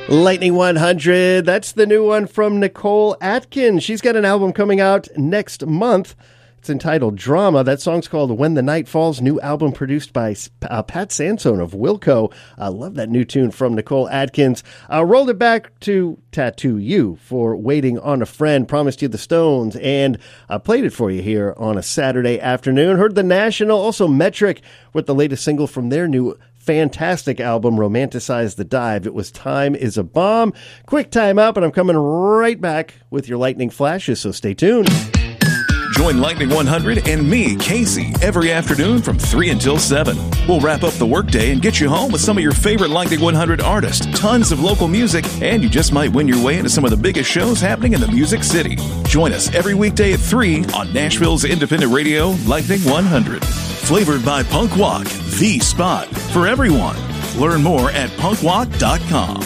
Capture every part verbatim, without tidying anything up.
Lightning one hundred, that's the new one from Nicole Atkins. She's got an album coming out next month. It's entitled Drama. That song's called When the Night Falls, new album produced by uh, Pat Sansone of Wilco. I uh, love that new tune from Nicole Atkins. Uh, rolled it back to Tattoo You for Waiting on a Friend, Promised You the Stones, and uh, played it for you here on a Saturday afternoon. Heard The National, also Metric with the latest single from their new fantastic album, Romanticize the Dive. It was Time is a Bomb. Quick time out, but I'm coming right back with your lightning flashes, so stay tuned. Join Lightning one hundred and me, Casey, every afternoon from three until seven. We'll wrap up the workday and get you home with some of your favorite Lightning one hundred artists, tons of local music, and you just might win your way into some of the biggest shows happening in the Music City. Join us every weekday at three on Nashville's independent radio, Lightning one hundred. Flavored by Punk Walk, the spot for everyone. Learn more at punk walk dot com.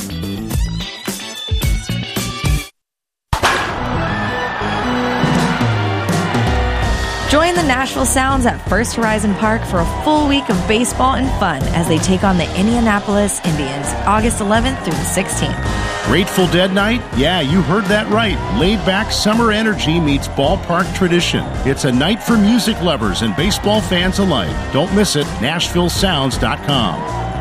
Join the Nashville Sounds at First Horizon Park for a full week of baseball and fun as they take on the Indianapolis Indians, August eleventh through the sixteenth. Grateful Dead night? Yeah, you heard that right. Laid-back summer energy meets ballpark tradition. It's a night for music lovers and baseball fans alike. Don't miss it. Nashville Sounds dot com.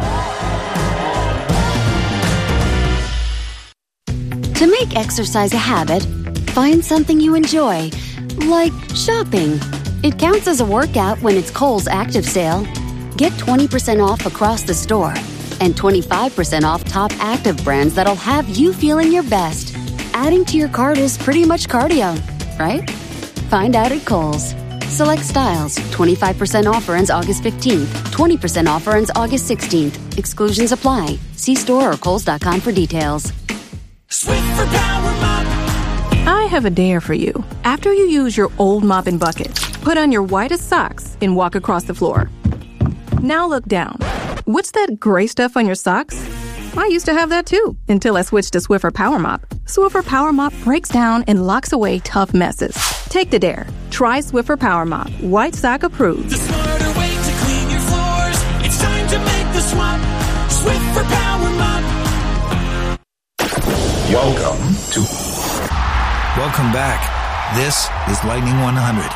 To make exercise a habit, find something you enjoy, like shopping. It counts as a workout when it's Kohl's Active Sale. Get twenty percent off across the store and twenty-five percent off top active brands that'll have you feeling your best. Adding to your cart is pretty much cardio, right? Find out at Kohl's. Select styles. twenty-five percent offer ends August fifteenth. twenty percent offer ends August sixteenth. Exclusions apply. See store or kohls dot com for details. Swiffer Power Mop. I have a dare for you. After you use your old mop and bucket, put on your whitest socks and walk across the floor. Now look down. What's that gray stuff on your socks? I used to have that too, until I switched to Swiffer Power Mop. Swiffer Power Mop breaks down and locks away tough messes. Take the dare. Try Swiffer Power Mop. White sock approved. The smarter way to clean your floors. It's time to make the swap. Swiffer Power Mop. Welcome to... Welcome back. This is Lightning one hundred.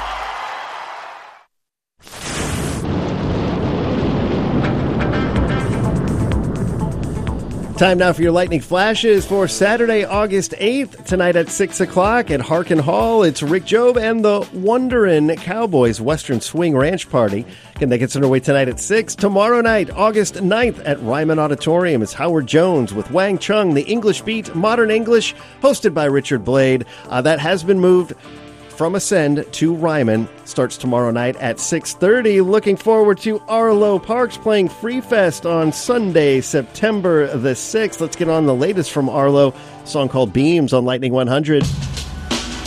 Time now for your lightning flashes for Saturday, August eighth. Tonight at six o'clock at Harkin Hall, it's Rick Jobe and the Wonderin' Cowboys Western Swing Ranch Party. Again, that gets underway tonight at six. Tomorrow night, August ninth at Ryman Auditorium, is Howard Jones with Wang Chung, The English Beat, Modern English, hosted by Richard Blade. Uh, that has been moved from Ascend to Ryman. Starts tomorrow night at six thirty. Looking forward to Arlo Parks playing Free Fest on Sunday, September the sixth. Let's get on the latest from Arlo. A song called Beams on Lightning one hundred.